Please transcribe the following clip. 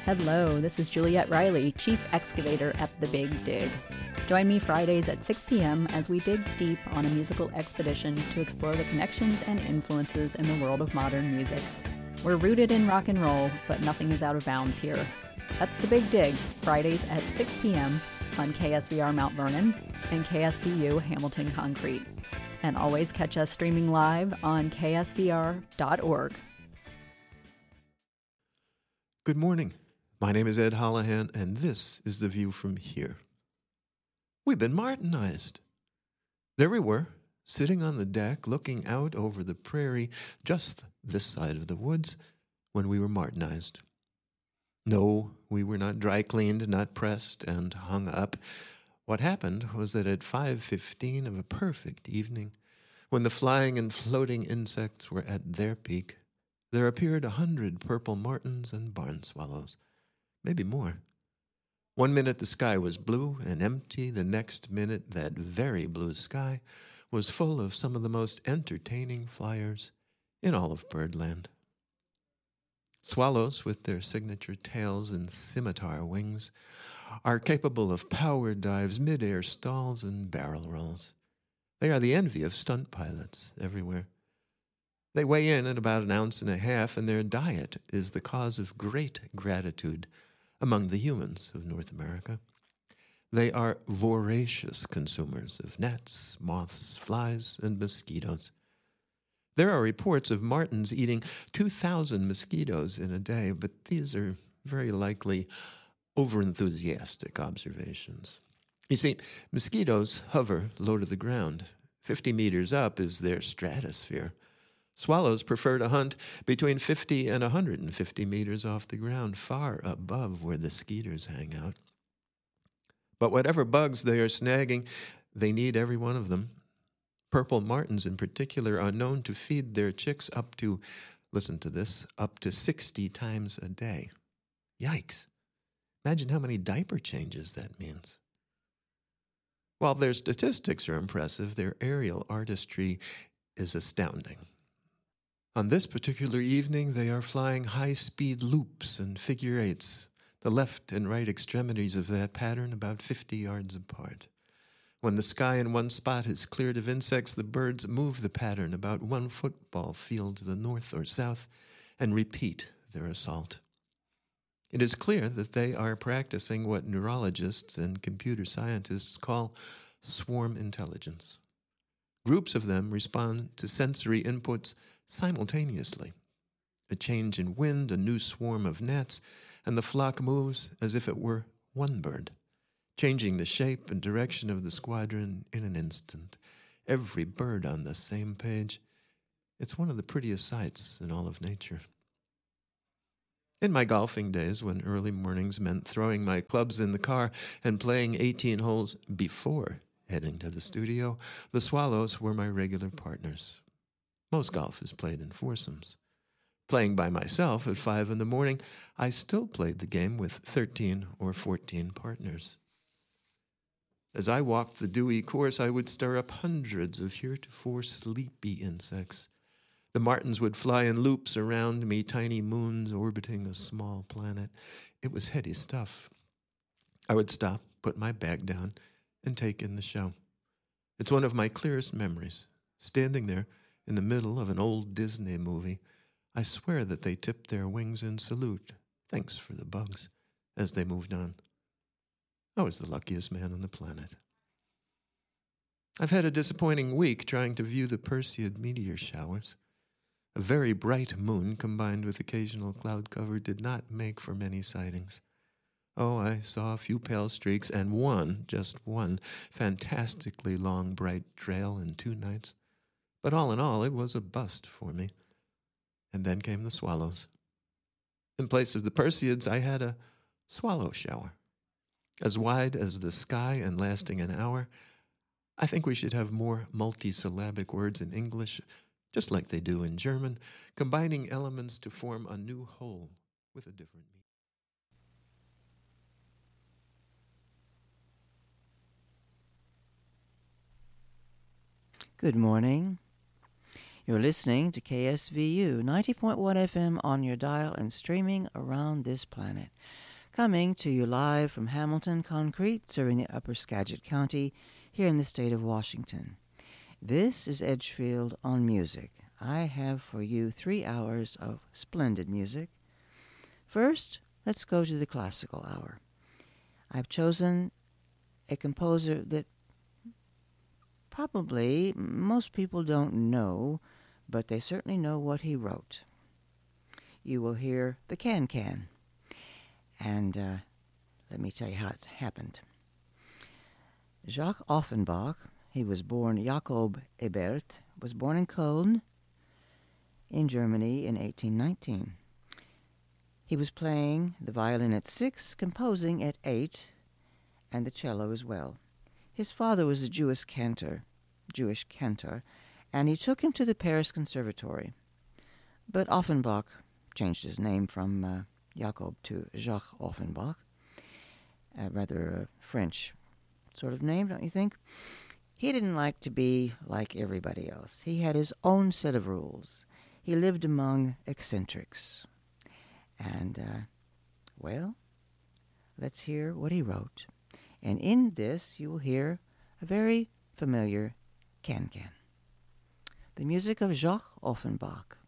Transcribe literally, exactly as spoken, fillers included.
Hello, this is Juliette Riley, Chief Excavator at The Big Dig. Join me Fridays at six p.m. as we dig deep on a musical expedition to explore the connections and influences in the world of modern music. We're rooted in rock and roll, but nothing is out of bounds here. That's The Big Dig, Fridays at six p.m. on K S V R Mount Vernon and K S V U Hamilton Concrete. And always catch us streaming live on K S V R dot org. Good morning. My name is Ed Holohan, and this is The View from Here. We've been Martinized. There we were, sitting on the deck, looking out over the prairie, just this side of the woods, when we were Martinized. No, we were not dry cleaned, not pressed and hung up. What happened was that at five fifteen of a perfect evening, when the flying and floating insects were at their peak, there appeared a hundred purple martins and barn swallows. Maybe more. One minute the sky was blue and empty, the next minute that very blue sky was full of some of the most entertaining flyers in all of birdland. Swallows, with their signature tails and scimitar wings, are capable of power dives, mid-air stalls, and barrel rolls. They are the envy of stunt pilots everywhere. They weigh in at about an ounce and a half, and their diet is the cause of great gratitude among the humans of North America. They are voracious consumers of gnats, moths, flies, and mosquitoes. There are reports of martins eating two thousand mosquitoes in a day, but these are very likely overenthusiastic observations. You see, mosquitoes hover low to the ground. Fifty meters up is their stratosphere. Swallows prefer to hunt between fifty and one hundred fifty meters off the ground, far above where the skeeters hang out. But whatever bugs they are snagging, they need every one of them. Purple martins in particular are known to feed their chicks up to, listen to this, up to sixty times a day. Yikes. Imagine how many diaper changes that means. While their statistics are impressive, their aerial artistry is astounding. On this particular evening, they are flying high-speed loops and figure eights, the left and right extremities of that pattern about fifty yards apart. When the sky in one spot is cleared of insects, the birds move the pattern about one football field to the north or south and repeat their assault. It is clear that they are practicing what neurologists and computer scientists call swarm intelligence. Groups of them respond to sensory inputs simultaneously. A change in wind, a new swarm of gnats, and the flock moves as if it were one bird, changing the shape and direction of the squadron in an instant. Every bird on the same page. It's one of the prettiest sights in all of nature. In my golfing days, when early mornings meant throwing my clubs in the car and playing eighteen holes before heading to the studio, the swallows were my regular partners. Most golf is played in foursomes. Playing by myself at five in the morning, I still played the game with thirteen or fourteen partners. As I walked the dewy course, I would stir up hundreds of heretofore sleepy insects. The martins would fly in loops around me, tiny moons orbiting a small planet. It was heady stuff. I would stop, put my bag down, and take in the show. It's one of my clearest memories, standing there in the middle of an old Disney movie. I swear that they tipped their wings in salute, thanks for the bugs, as they moved on. I was the luckiest man on the planet. I've had a disappointing week trying to view the Perseid meteor showers. A very bright moon combined with occasional cloud cover did not make for many sightings. Oh, I saw a few pale streaks and one, just one, fantastically long bright trail in two nights. But all in all, it was a bust for me. And then came the swallows. In place of the Perseids, I had a swallow shower. As wide as the sky and lasting an hour. I think we should have more multisyllabic words in English, just like they do in German, combining elements to form a new whole with a different meaning. Good morning. You're listening to K S V U ninety point one F M on your dial and streaming around this planet. Coming to you live from Hamilton Concrete, serving the upper Skagit County here in the state of Washington. This is Edgefield on Music. I have for you three hours of splendid music. First, let's go to the classical hour. I've chosen a composer that probably most people don't know, but they certainly know what he wrote. You will hear the can-can. And uh, let me tell you how it happened. Jacques Offenbach, he was born, Jakob Ebert, was born in Köln, in Germany in eighteen nineteen. He was playing the violin at six, composing at eight, and the cello as well. His father was a Jewish cantor, Jewish cantor, and he took him to the Paris Conservatory. But Offenbach changed his name from uh, Jakob to Jacques Offenbach, a rather uh, French sort of name, don't you think? He didn't like to be like everybody else. He had his own set of rules. He lived among eccentrics. And, uh, well, let's hear what he wrote. And in this, you will hear a very familiar can-can. The music of Jacques Offenbach.